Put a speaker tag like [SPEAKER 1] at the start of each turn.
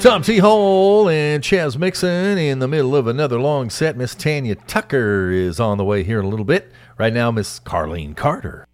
[SPEAKER 1] Tom T. Hole and Chaz Mixon in the middle of another long set. Miss Tanya Tucker is on the way here in a little bit. Right now, Miss Carlene Carter.